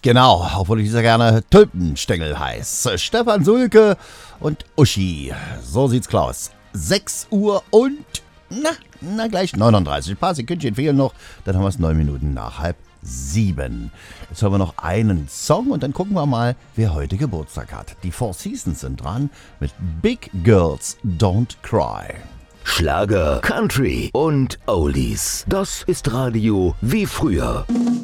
Genau, obwohl ich sehr gerne Tulpenstängel heiß. Stefan Sulke und Uschi. So sieht's aus. 6 Uhr und, gleich 39. Ein paar Sekündchen fehlen noch. Dann haben wir es 9 Minuten nach 6:30. Jetzt haben wir noch einen Song und dann gucken wir mal, wer heute Geburtstag hat. Die Four Seasons sind dran mit Big Girls Don't Cry. Schlager, Country und Oldies. Das ist Radio wie früher.